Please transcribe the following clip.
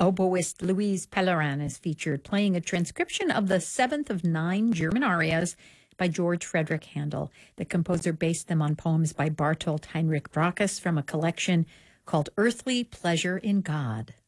Oboist Louise Pellerin is featured playing a transcription of the seventh of 9 German arias by George Frederick Handel. The composer based them on poems by Bartolt Heinrich Brachus from a collection called Earthly Pleasure in God.